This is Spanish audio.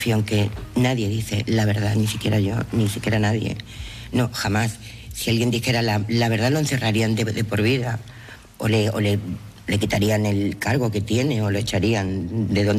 que nadie dice la verdad, ni siquiera yo, ni siquiera nadie. No, jamás. Si alguien dijera la verdad, lo encerrarían de por vida, o le quitarían el cargo que tiene, o lo echarían de donde